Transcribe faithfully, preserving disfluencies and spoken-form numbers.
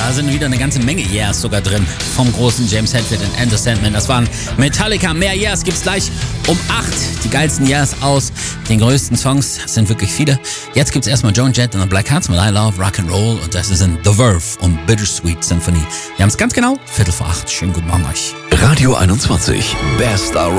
Da sind wieder eine ganze Menge Yeahs sogar drin. Vom großen James Hetfield in Enter Sandman. Das waren Metallica. Mehr Yeahs gibt's gleich um acht. Die geilsten Yeahs aus den größten Songs. Das sind wirklich viele. Jetzt gibt's erstmal Joan Jett und the Black Hearts mit I Love Rock'n'Roll. Und das ist in The Verve und Bittersweet Symphony. Wir haben es ganz genau. Viertel vor acht. Schönen guten Morgen euch. Radio einundzwanzig. Best